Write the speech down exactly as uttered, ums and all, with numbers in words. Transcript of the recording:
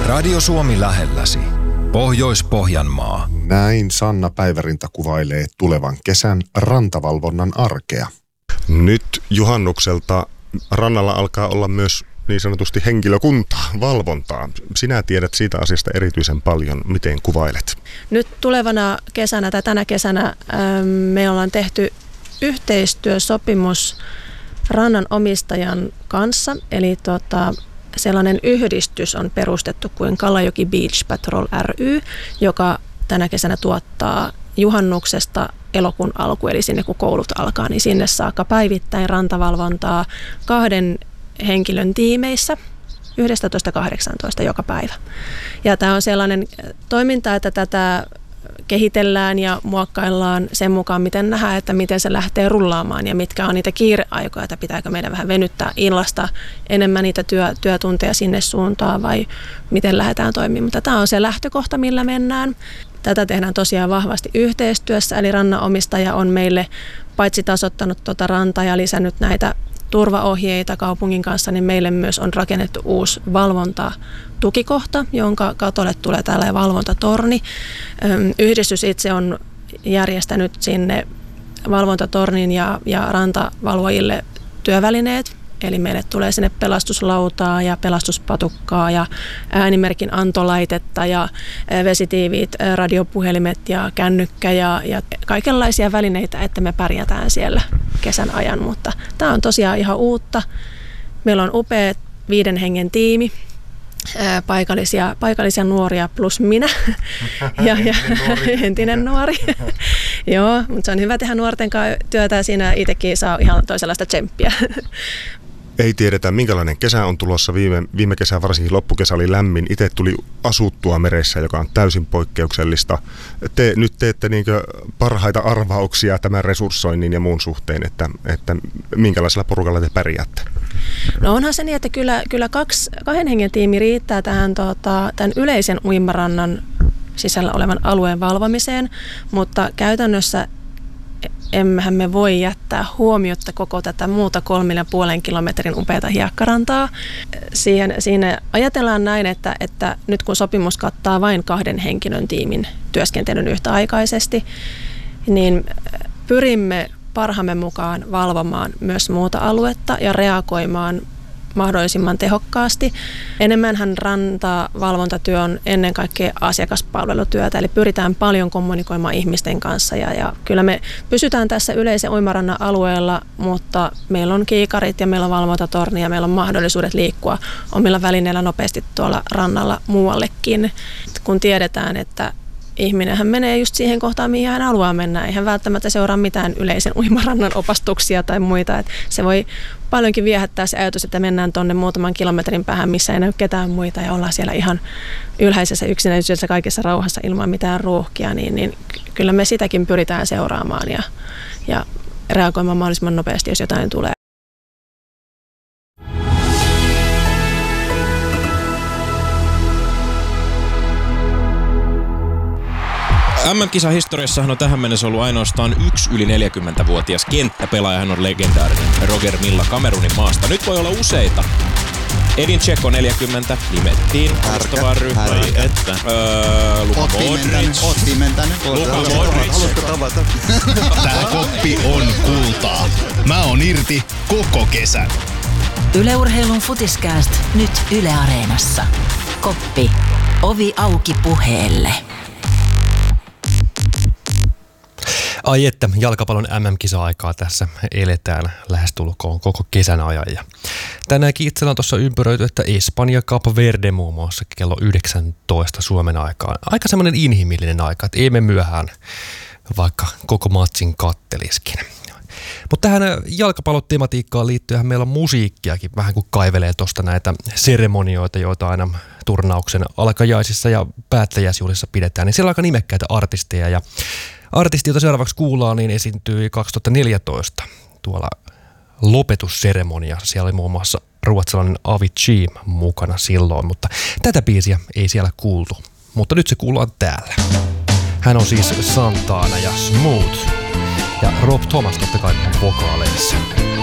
Radio Suomi lähelläsi. Pohjois-Pohjanmaa. Näin Sanna Päivärinta kuvailee tulevan kesän rantavalvonnan arkea. Nyt juhannukselta rannalla alkaa olla myös niin sanotusti henkilökuntaa, valvontaa. Sinä tiedät siitä asiasta erityisen paljon. Miten kuvailet? Nyt tulevana kesänä tai tänä kesänä me ollaan tehty yhteistyösopimus rannan omistajan kanssa. Eli tota, sellainen yhdistys on perustettu kuin Kalajoki Beach Patrol ry, joka tänä kesänä tuottaa juhannuksesta elokuun alku, eli sinne kun koulut alkaa, niin sinne saakka päivittäin rantavalvontaa kahden henkilön tiimeissä yksitoista kahdeksantoista joka päivä. Ja tämä on sellainen toiminta, että tätä kehitellään ja muokkaillaan sen mukaan, miten nähdään, että miten se lähtee rullaamaan ja mitkä on niitä kiireaikoja, että pitääkö meidän vähän venyttää illasta enemmän niitä työ, työtunteja sinne suuntaan vai miten lähdetään toimimaan. Mutta tämä on se lähtökohta, millä mennään. Tätä tehdään tosiaan vahvasti yhteistyössä, eli rannanomistaja on meille paitsi tasoittanut tuota rantaa ja lisännyt näitä turvaohjeita kaupungin kanssa, niin meille myös on rakennettu uusi valvontatukikohta, jonka katolle tulee tällainen valvontatorni. Yhdistys itse on järjestänyt sinne valvontatornin ja, ja rantavalvojille työvälineet. Eli meille tulee sinne pelastuslautaa ja pelastuspatukkaa ja äänimerkin antolaitetta ja vesitiiviit radiopuhelimet ja kännykkä ja, ja kaikenlaisia välineitä, että me pärjätään siellä kesän ajan. Mutta tämä on tosiaan ihan uutta. Meillä on upea viiden hengen tiimi. Paikallisia, paikallisia nuoria plus minä ja, ja entinen nuori. Joo, mutta se on hyvä tehdä nuorten kanssa työtä ja siinä itsekin saa ihan toisenlaista tsemppiä. Ei tiedetä, minkälainen kesä on tulossa. Viime, viime kesä, varsinkin loppukesä, oli lämmin. Itse tuli asuttua meressä, joka on täysin poikkeuksellista. Te nyt teette niinkö parhaita arvauksia tämän resurssoinnin ja muun suhteen, että, että minkälaisella porukalla te pärjäätte? No onhan se niin, että kyllä, kyllä kaksi, kahden hengen tiimi riittää tähän tota, tämän yleisen uimarannan sisällä olevan alueen valvomiseen, mutta käytännössä emmehän me voi jättää huomiotta koko tätä muuta kolmen ja puolen kilometrin upeata hiekkarantaa. Siihen, siinä ajatellaan näin, että, että nyt kun sopimus kattaa vain kahden henkilön tiimin työskentelyn yhtäaikaisesti, niin pyrimme parhaamme mukaan valvomaan myös muuta aluetta ja reagoimaan mahdollisimman tehokkaasti. Enemmänhän rantavalvontatyö on ennen kaikkea asiakaspalvelutyötä, eli pyritään paljon kommunikoimaan ihmisten kanssa. Ja, ja kyllä me pysytään tässä yleisen uimarannan alueella, mutta meillä on kiikarit ja meillä on valvontatorni ja meillä on mahdollisuudet liikkua omilla välineillä nopeasti tuolla rannalla muuallekin. Kun tiedetään, että ihminenhän menee just siihen kohtaan, mihin hän haluaa mennä. Eihän välttämättä seuraa mitään yleisen uimarannan opastuksia tai muita. Et se voi paljonkin viehättää se ajatus, että mennään tuonne muutaman kilometrin päähän, missä ei näy ketään muita ja ollaan siellä ihan ylhäisessä yksinäisyydessä kaikessa rauhassa ilman mitään ruuhkia. Niin, niin kyllä me sitäkin pyritään seuraamaan ja, ja reagoimaan mahdollisimman nopeasti, jos jotain tulee. M M-kisahistoriassahan on tähän mennessä ollut ainoastaan yksi yli neljäkymmentävuotias kenttäpelaaja. Hän on legendaarinen Roger Milla Kamerunin maasta. Nyt voi olla useita. Edin Dzeko neljäkymmentä nimettiin alustavaan ryhmään. Että öö, Luka Modric. Oot pimentänyt. Luka Modric. Haluatko tavata? Tää koppi on kultaa. Mä oon irti koko kesän. Yle Urheilun Futiskääst nyt Yle Areenassa. Koppi. Ovi auki puheelle. Ai että, jalkapallon M M-kisa-aikaa tässä eletään lähestulkoon koko kesän ajan. Ja tänäänkin itsellä on tuossa ympäröity, että Espanja Cape Verde muun muassa kello yhdeksäntoista Suomen aikaan. Aika semmoinen inhimillinen aika, että ei me myöhään, vaikka koko matsin katteliskin. Mutta tähän jalkapallotematiikkaan liittyen meillä on musiikkiakin vähän kuin kaivelee tuosta näitä seremonioita, joita aina turnauksen alkajaisissa ja päättäjäisjuhlissa pidetään. Niin siellä on aika nimekkäitä artisteja ja artisti, jota seuraavaksi kuullaan, niin esiintyi kaksituhattaneljätoista tuolla lopetusseremoniassa. Siellä oli muun muassa ruotsalainen Avicii mukana silloin, mutta tätä biisiä ei siellä kuultu. Mutta nyt se kuullaan täällä. Hän on siis Santana ja Smooth ja Rob Thomas totta kai vokaaleissa.